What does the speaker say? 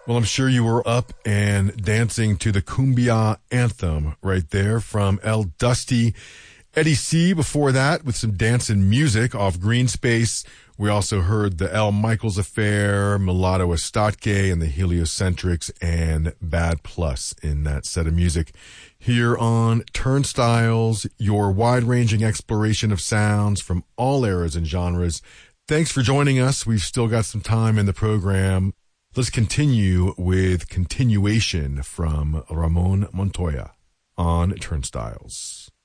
Well, I'm sure you were up and dancing to the Cumbia anthem right there from El Dusty. Eddie C before that with some dancing music off Green Space. We also heard the El Michaels Affair, Mulatto Estatke, and the Heliocentrics, and Bad Plus in that set of music. Here on Turnstiles, your wide-ranging exploration of sounds from all eras and genres. Thanks for joining us. We've still got some time in the program. Let's continue with Continuation from Ramon Montoya on Turnstiles.